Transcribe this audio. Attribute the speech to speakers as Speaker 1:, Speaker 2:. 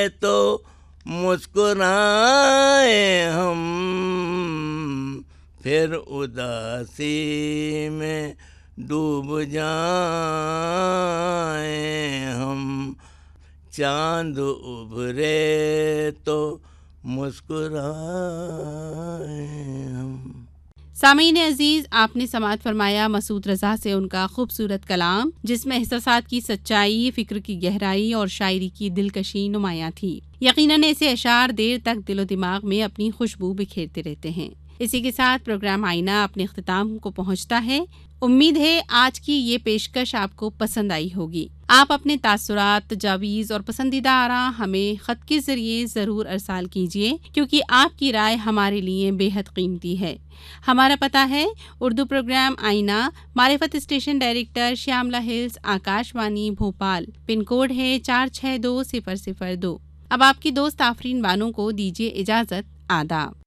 Speaker 1: تو مسکرائیں ہم، پھر اداسی میں ڈوب جائیں ہم، چاند ابھرے تو مسکرائیں ہم۔
Speaker 2: سامعین عزیز، آپ نے سماعت فرمایا مسعود رضا سے ان کا خوبصورت کلام، جس میں احساسات کی سچائی، فکر کی گہرائی اور شاعری کی دلکشی نمایاں تھی۔ یقیناً ایسے اشعار دیر تک دل و دماغ میں اپنی خوشبو بکھیرتے رہتے ہیں۔ اسی کے ساتھ پروگرام آئینہ اپنے اختتام کو پہنچتا ہے۔ امید ہے آج کی یہ پیشکش آپ کو پسند آئی ہوگی۔ آپ اپنے تاثرات، تجاویز اور پسندیدہ آراء ہمیں خط کے ذریعے ضرور ارسال کیجیے، کیونکہ آپ کی رائے ہمارے لیے بے حد قیمتی ہے۔ ہمارا پتہ ہے اردو پروگرام آئینہ، معرفت اسٹیشن ڈائریکٹر، شیاملا ہلز، آکاش وانی بھوپال، پن کوڈ ہے 462002۔ اب آپ کی دوست آفرین بانو کو دیجیے اجازت۔ آداب۔